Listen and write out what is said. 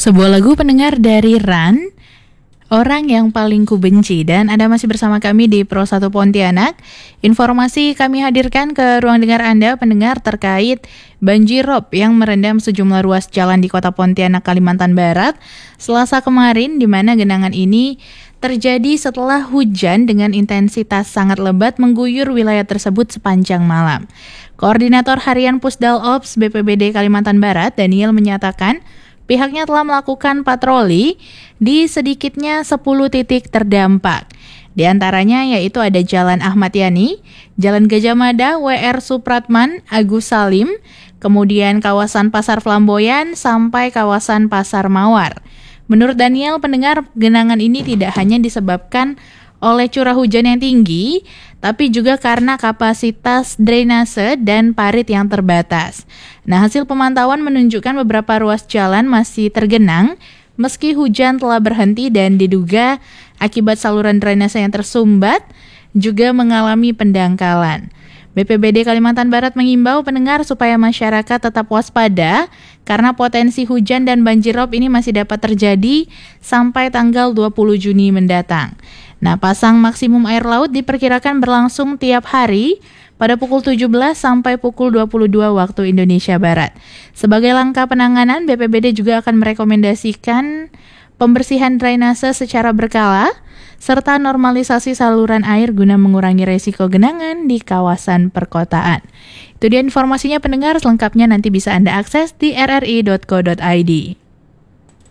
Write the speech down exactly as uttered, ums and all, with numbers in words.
Sebuah lagu pendengar dari Ran, Orang Yang Paling Ku Benci. Dan Anda masih bersama kami di Pro satu Pontianak. Informasi kami hadirkan ke ruang dengar Anda pendengar terkait banjir rob yang merendam sejumlah ruas jalan di kota Pontianak, Kalimantan Barat Selasa kemarin, di mana genangan ini terjadi setelah hujan dengan intensitas sangat lebat mengguyur wilayah tersebut sepanjang malam. Koordinator Harian Pusdal Ops B P B D Kalimantan Barat, Daniel, menyatakan pihaknya telah melakukan patroli di sedikitnya sepuluh titik terdampak. Di antaranya yaitu ada Jalan Ahmad Yani, Jalan Gajah Mada, W R Supratman, Agus Salim, kemudian kawasan Pasar Flamboyan sampai kawasan Pasar Mawar. Menurut Daniel, pendengar, genangan ini tidak hanya disebabkan oleh curah hujan yang tinggi, tapi juga karena kapasitas drainase dan parit yang terbatas. Nah, hasil pemantauan menunjukkan beberapa ruas jalan masih tergenang meski hujan telah berhenti dan diduga akibat saluran drainase yang tersumbat juga mengalami pendangkalan. B P B D Kalimantan Barat mengimbau pendengar supaya masyarakat tetap waspada karena potensi hujan dan banjir rob ini masih dapat terjadi sampai tanggal dua puluh Juni mendatang. Nah, pasang maksimum air laut diperkirakan berlangsung tiap hari pada pukul tujuh belas sampai pukul dua puluh dua waktu Indonesia Barat. Sebagai langkah penanganan, B P B D juga akan merekomendasikan pembersihan drainase secara berkala serta normalisasi saluran air guna mengurangi resiko genangan di kawasan perkotaan. Itu dia informasinya pendengar, selengkapnya nanti bisa Anda akses di r r i dot co dot i d.